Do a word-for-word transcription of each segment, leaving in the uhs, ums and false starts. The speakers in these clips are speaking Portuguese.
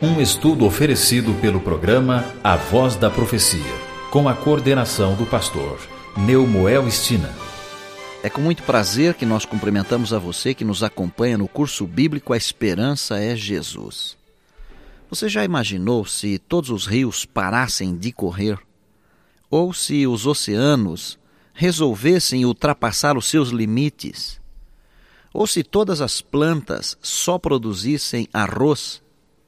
Um estudo oferecido pelo programa A Voz da Profecia, com a coordenação do pastor Neumoel Stina. É com muito prazer que nós cumprimentamos a você que nos acompanha no curso bíblico A Esperança é Jesus. Você já imaginou se todos os rios parassem de correr? Ou se os oceanos resolvessem ultrapassar os seus limites? Ou se todas as plantas só produzissem arroz?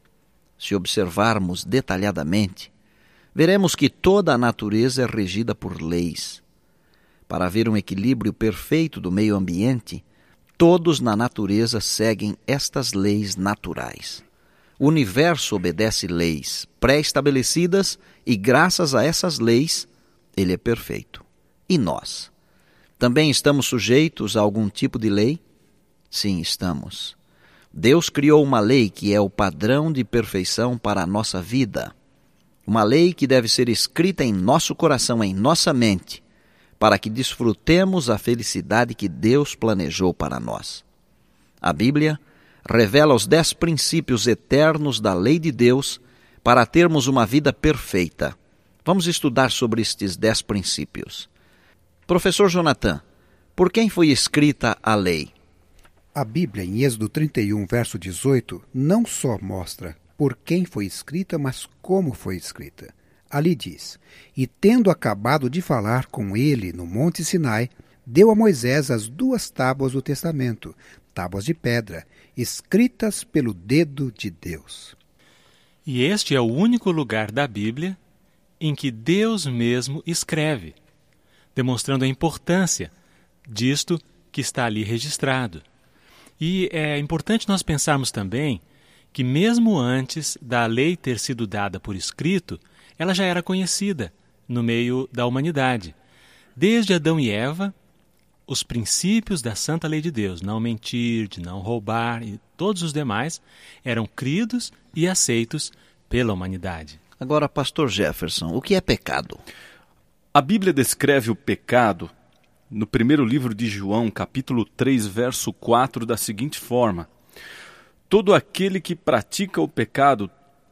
Se observarmos detalhadamente, veremos que toda a natureza é regida por leis. Para haver um equilíbrio perfeito do meio ambiente, todos na natureza seguem estas leis naturais. O universo obedece leis pré-estabelecidas e, graças a essas leis, ele é perfeito. E nós? Também estamos sujeitos a algum tipo de lei? Sim, estamos. Deus criou uma lei que é o padrão de perfeição para a nossa vida. Uma lei que deve ser escrita em nosso coração, em nossa mente, para que desfrutemos a felicidade que Deus planejou para nós. A Bíblia revela os dez princípios eternos da lei de Deus para termos uma vida perfeita. Vamos estudar sobre estes dez princípios. Professor Jonathan, por quem foi escrita a lei? A Bíblia, em Êxodo trinta e um, verso dezoito, não só mostra por quem foi escrita, mas como foi escrita. Ali diz: E tendo acabado de falar com ele no Monte Sinai, deu a Moisés as duas tábuas do testamento, tábuas de pedra, escritas pelo dedo de Deus. E este é o único lugar da Bíblia em que Deus mesmo escreve, demonstrando a importância disto que está ali registrado. E é importante nós pensarmos também que mesmo antes da lei ter sido dada por escrito, ela já era conhecida no meio da humanidade. Desde Adão e Eva, os princípios da santa lei de Deus, não mentir, de não roubar e todos os demais, eram cridos e aceitos pela humanidade. Agora, pastor Jefferson, o que é pecado? A Bíblia descreve o pecado no primeiro livro de João, capítulo três, verso quatro, da seguinte forma: todo aquele que pratica o pecado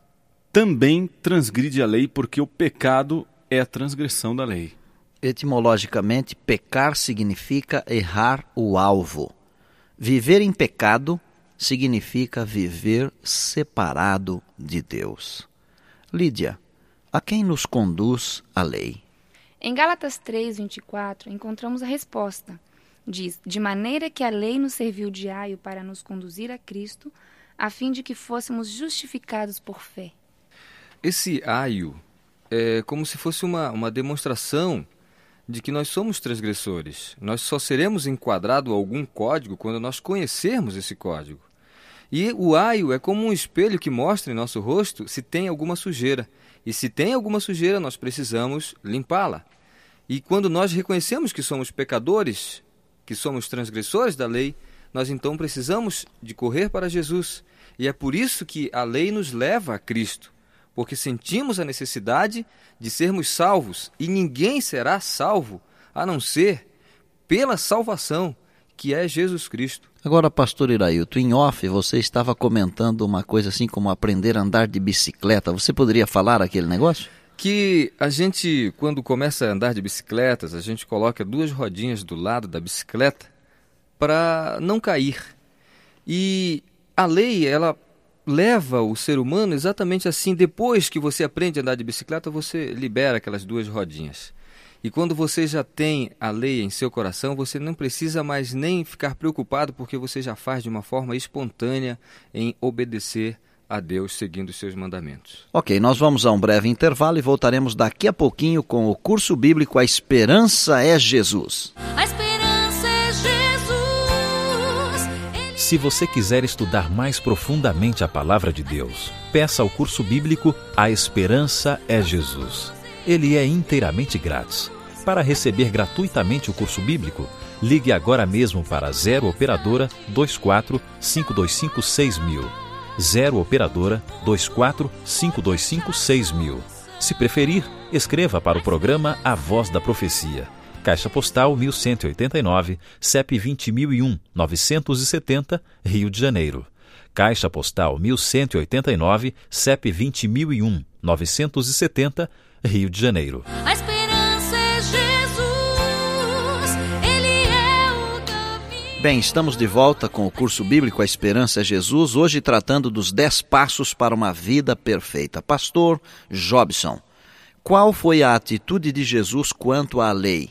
também transgride a lei, porque o pecado é a transgressão da lei. Etimologicamente, pecar significa errar o alvo. Viver em pecado significa viver separado de Deus. Lídia, a quem nos conduz a lei? Em Gálatas três, vinte e quatro, encontramos a resposta. Diz: de maneira que a lei nos serviu de aio para nos conduzir a Cristo, a fim de que fôssemos justificados por fé. Esse aio é como se fosse uma, uma demonstração de que nós somos transgressores. Nós só seremos enquadrados a algum código quando nós conhecermos esse código. E o aio é como um espelho que mostra em nosso rosto se tem alguma sujeira. E se tem alguma sujeira, nós precisamos limpá-la. E quando nós reconhecemos que somos pecadores, que somos transgressores da lei, nós então precisamos de correr para Jesus. E é por isso que a lei nos leva a Cristo, porque sentimos a necessidade de sermos salvos, e ninguém será salvo a não ser pela salvação, que é Jesus Cristo. Agora, pastor Irailton, em off você estava comentando uma coisa assim como aprender a andar de bicicleta. Você poderia falar aquele negócio? Que a gente, quando começa a andar de bicicletas, a gente coloca duas rodinhas do lado da bicicleta para não cair. E a lei, ela leva o ser humano exatamente assim. Depois que você aprende a andar de bicicleta, você libera aquelas duas rodinhas. E quando você já tem a lei em seu coração, você não precisa mais nem ficar preocupado, porque você já faz de uma forma espontânea em obedecer a Deus, seguindo os seus mandamentos. Ok, nós vamos a um breve intervalo e voltaremos daqui a pouquinho com o curso bíblico A Esperança é Jesus. A esperança é Jesus. Ele... Se você quiser estudar mais profundamente a palavra de Deus, peça ao curso bíblico A Esperança é Jesus. Ele é inteiramente grátis. Para receber gratuitamente o curso bíblico, ligue agora mesmo para zero operadora vinte e quatro, cinco dois cinco, seis mil. zero operadora vinte e quatro, cinco dois cinco, seis mil. Se preferir, escreva para o programa A Voz da Profecia. Caixa Postal mil cento e oitenta e nove, C E P vinte mil e um, novecentos e setenta, Rio de Janeiro. Caixa Postal mil cento e oitenta e nove, C E P vinte mil e um, novecentos e setenta, Rio de Janeiro. A esperança é Jesus, Ele é o caminho. Bem, estamos de volta com o curso bíblico A Esperança é Jesus, hoje tratando dos dez passos para uma vida perfeita. Pastor Jobson, qual foi a atitude de Jesus quanto à lei?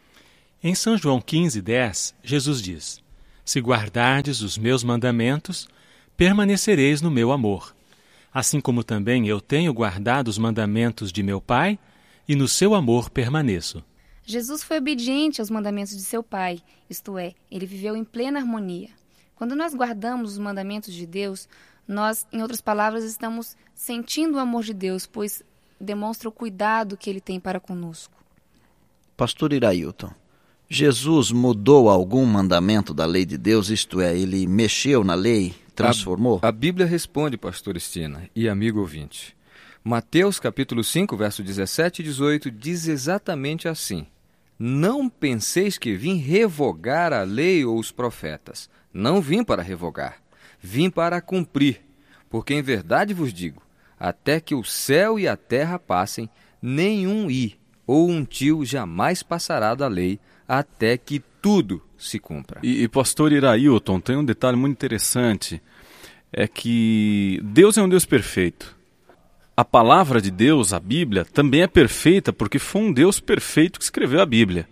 Em São João quinze, dez, Jesus diz: Se guardardes os meus mandamentos, permanecereis no meu amor, assim como também eu tenho guardado os mandamentos de meu Pai, e no seu amor permaneço. Jesus foi obediente aos mandamentos de seu Pai, isto é, ele viveu em plena harmonia. Quando nós guardamos os mandamentos de Deus, nós, em outras palavras, estamos sentindo o amor de Deus, pois demonstra o cuidado que ele tem para conosco. Pastor Irailton, Jesus mudou algum mandamento da lei de Deus, isto é, ele mexeu na lei, transformou? A, a Bíblia responde, pastor Estina e amigo ouvinte. Mateus capítulo cinco, verso dezessete e dezoito, diz exatamente assim: Não penseis que vim revogar a lei ou os profetas. Não vim para revogar, vim para cumprir. Porque em verdade vos digo, até que o céu e a terra passem, nenhum i ou um tio jamais passará da lei, até que tudo se cumpra. E, e pastor Irailton, tem um detalhe muito interessante, é que Deus é um Deus perfeito. A palavra de Deus, a Bíblia, também é perfeita, porque foi um Deus perfeito que escreveu a Bíblia.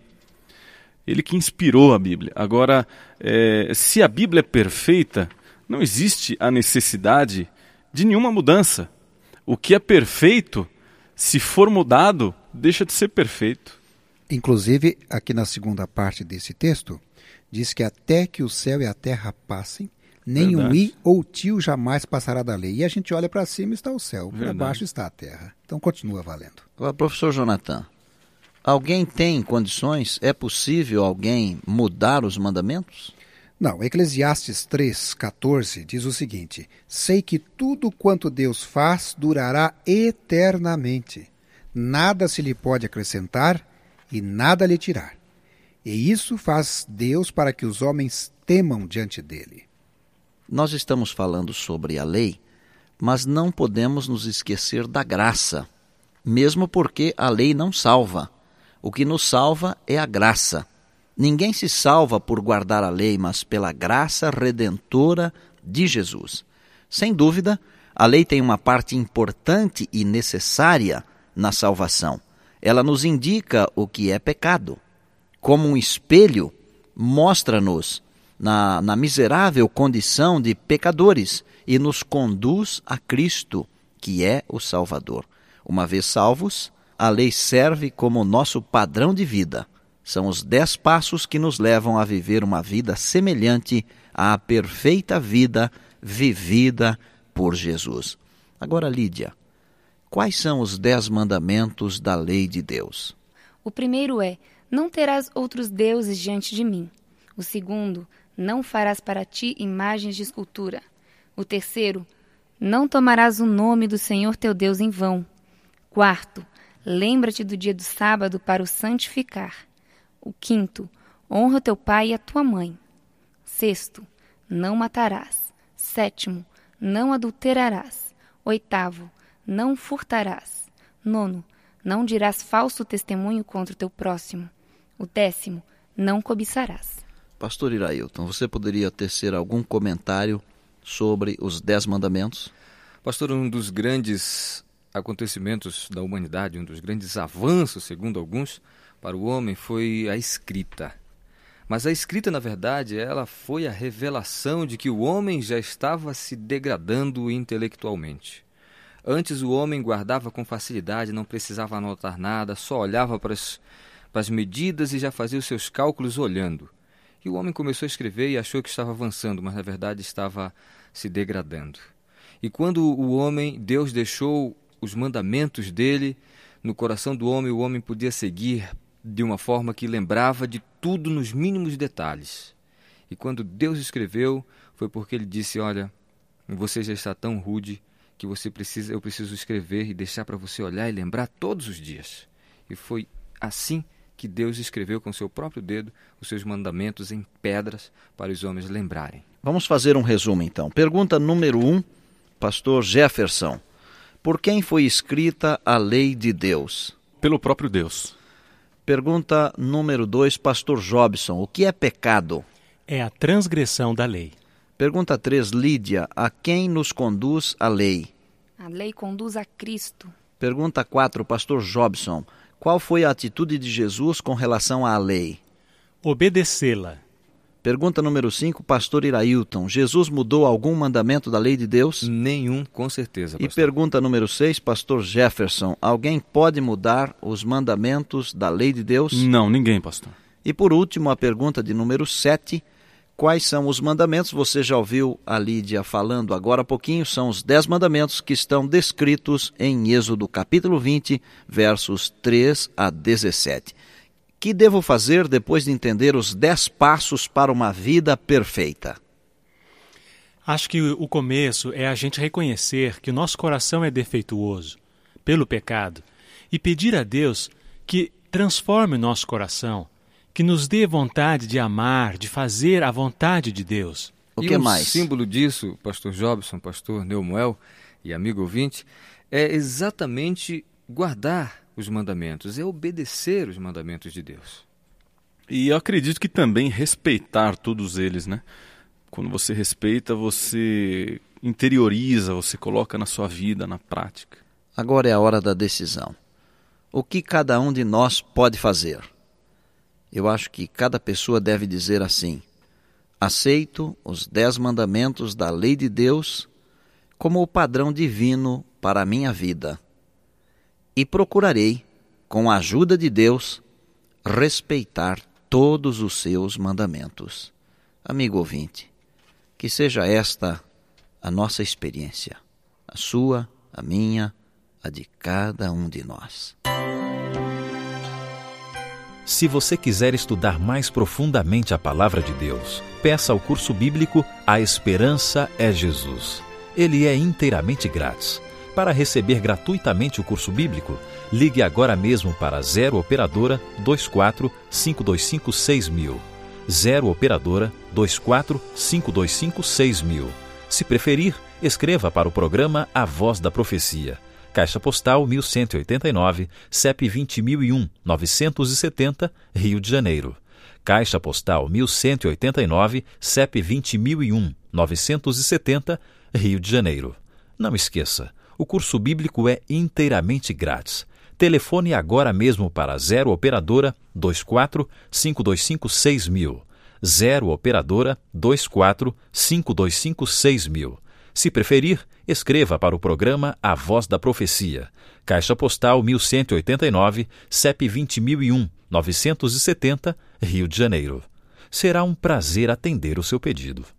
Ele que inspirou a Bíblia. Agora, é, se a Bíblia é perfeita, não existe a necessidade de nenhuma mudança. O que é perfeito, se for mudado, deixa de ser perfeito. Inclusive, aqui na segunda parte desse texto, diz que até que o céu e a terra passem, nenhum Verdade. i ou tio jamais passará da lei. E a gente olha para cima e está o céu, para Verdade. baixo está a terra. Então continua valendo. Agora, professor Jonathan, alguém tem condições, é possível alguém mudar os mandamentos? Não, Eclesiastes três, quatorze diz o seguinte: sei que tudo quanto Deus faz durará eternamente. Nada se lhe pode acrescentar e nada lhe tirar. E isso faz Deus para que os homens temam diante dele. Nós estamos falando sobre a lei, mas não podemos nos esquecer da graça, mesmo porque a lei não salva. O que nos salva é a graça. Ninguém se salva por guardar a lei, mas pela graça redentora de Jesus. Sem dúvida, a lei tem uma parte importante e necessária na salvação. Ela nos indica o que é pecado. Como um espelho, mostra-nos na, na miserável condição de pecadores e nos conduz a Cristo, que é o Salvador. Uma vez salvos, a lei serve como nosso padrão de vida. São os dez passos que nos levam a viver uma vida semelhante à perfeita vida vivida por Jesus. Agora, Lídia, quais são os dez mandamentos da lei de Deus? O primeiro é: não terás outros deuses diante de mim. O segundo: não farás para ti imagens de escultura. O terceiro: não tomarás o nome do Senhor teu Deus em vão. Quarto: lembra-te do dia do sábado para o santificar. O quinto: honra teu pai e a tua mãe. Sexto: não matarás. Sétimo: não adulterarás. Oitavo: não furtarás. Nono: não dirás falso testemunho contra o teu próximo. O décimo: não cobiçarás. Pastor Irailton, você poderia tecer algum comentário sobre os dez mandamentos? Pastor, um dos grandes acontecimentos da humanidade, um dos grandes avanços, segundo alguns, para o homem foi a escrita. Mas a escrita, na verdade, ela foi a revelação de que o homem já estava se degradando intelectualmente. Antes o homem guardava com facilidade, não precisava anotar nada, só olhava para as, para as medidas e já fazia os seus cálculos olhando. E o homem começou a escrever e achou que estava avançando, mas na verdade estava se degradando. E quando o homem, Deus deixou os mandamentos dele no coração do homem, o homem podia seguir de uma forma que lembrava de tudo nos mínimos detalhes. E quando Deus escreveu, foi porque ele disse: olha, você já está tão rude que você precisa, eu preciso escrever e deixar para você olhar e lembrar todos os dias. E foi assim que Deus escreveu com seu próprio dedo os seus mandamentos em pedras para os homens lembrarem. Vamos fazer um resumo então. Pergunta número um, pastor Jefferson. Por quem foi escrita a lei de Deus? Pelo próprio Deus. Pergunta número dois, pastor Jobson. O que é pecado? É a transgressão da lei. Pergunta três, Lídia. A quem nos conduz a lei? A lei conduz a Cristo. Pergunta quatro, pastor Jobson. Qual foi a atitude de Jesus com relação à lei? Obedecê-la. Pergunta número cinco, pastor Irailton. Jesus mudou algum mandamento da lei de Deus? Nenhum, com certeza, pastor. E pergunta número seis, pastor Jefferson. Alguém pode mudar os mandamentos da lei de Deus? Não, ninguém, pastor. E por último, a pergunta de número sete. Quais são os mandamentos? Você já ouviu a Lídia falando agora há pouquinho. São os dez mandamentos que estão descritos em Êxodo capítulo vinte, versos três a dezessete. Que devo fazer depois de entender os dez passos para uma vida perfeita? Acho que o começo é a gente reconhecer que o nosso coração é defeituoso pelo pecado e pedir a Deus que transforme o nosso coração, que nos dê vontade de amar, de fazer a vontade de Deus. O e que um mais? símbolo disso, pastor Jobson, pastor Neumoel e amigo ouvinte, é exatamente guardar os mandamentos, é obedecer os mandamentos de Deus. E eu acredito que também respeitar todos eles, né? Quando você respeita, você interioriza, você coloca na sua vida, na prática. Agora é a hora da decisão. O que cada um de nós pode fazer? Eu acho que cada pessoa deve dizer assim: aceito os dez mandamentos da lei de Deus como o padrão divino para a minha vida. E procurarei, com a ajuda de Deus, respeitar todos os seus mandamentos. Amigo ouvinte, que seja esta a nossa experiência, a sua, a minha, a de cada um de nós. Se você quiser estudar mais profundamente a Palavra de Deus, peça ao curso bíblico A Esperança é Jesus. Ele é inteiramente grátis. Para receber gratuitamente o curso bíblico, ligue agora mesmo para zero Operadora dois quatro cinco dois cinco seis mil. zero Operadora dois quatro cinco dois cinco seis mil. Se preferir, escreva para o programa A Voz da Profecia. Caixa Postal mil cento e oitenta e nove, C E P vinte mil e um, novecentos e setenta, Rio de Janeiro. Caixa Postal mil cento e oitenta e nove, C E P vinte mil e um, novecentos e setenta, Rio de Janeiro. Não esqueça, o curso bíblico é inteiramente grátis. Telefone agora mesmo para zero Operadora dois quatro cinco dois cinco seis mil. zero Operadora dois quatro cinco dois cinco seis mil. Se preferir, escreva para o programa A Voz da Profecia. Caixa Postal mil cento e oitenta e nove, C E P vinte mil e um, novecentos e setenta, Rio de Janeiro. Será um prazer atender o seu pedido.